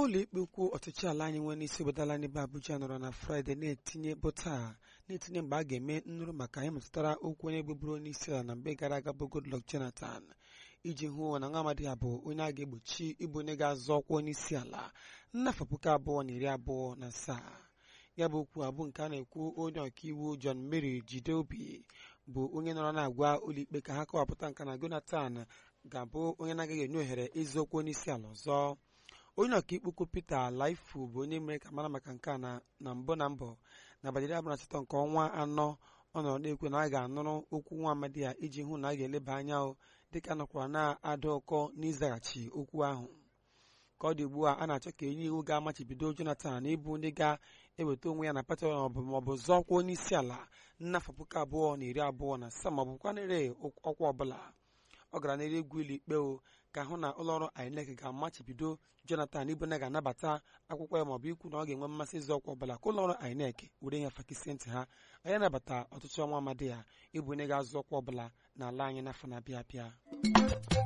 ụlọ ikpe ukwu ọchịchị ala anyị nwere n'isi obodo ala anyị bụ Abuja nọrọ na Fraịde na-etinye mgbe a ga-eme nnụrụ maka ihe metụtara okwu onye bụbụrụ onye isi ala na mgbe gara aga bụ Goodluck Jonathan iji hụ na nwa amadi ya bụ onye a ga-egbochi ịbụ onye ga-azọ ọkwa onye isi ala n'afọ 2027. Ya bụ okwu abụ nke a na-ekwu onye ọkaiwu John Mary Jideobi bụ onye nọrọ na-agwa ụlọikpe ka ha kọwapụta nka na Jonathan ga-abụ onye na-agaghị enye ohere ịzọ onye isi ala ọzọ. Onye ọkaikpe ukwu Peter Laifu bụ onye mere ka mara maka nke a na mbụ n'abalị 28 nke ọnwa anọ ọ nọrọ na-ekwu na a ga-anụrụ okwu nwa amadi ya iji hụ na a ga-eleba anya dịka nọkwara na-ada ụkọ n'ịzaghachi okwu ahụ. Ka ọ dị ugbu a na-achọ ka enye iwu ga-amachibido Jonathan ịbụ ndị ga-eweta onwe ya na pati maọbụ zọọkwa onye isi ala n'afọ 2027 maọbụ kwanere ọkwa ọbụla. Ọ gara n'elu egwu ụlọikpe ka hụ na ụlọọrụ INEC ga-amachibido Jonathan ịbụ na ga-anabata akwụkwọ ya maọbụ ikwu na ọ ga-enwe mmasị ịzọ ọkwa ọbụla ka ụlọọrụ INEC were ya fakisie ntị ha anyị nabata ọtụtụ ọnwa amadi ya ịbụ onye ga-azọ ọkwa ọbụla n'ala anyị n'afọ na-abịa abịa.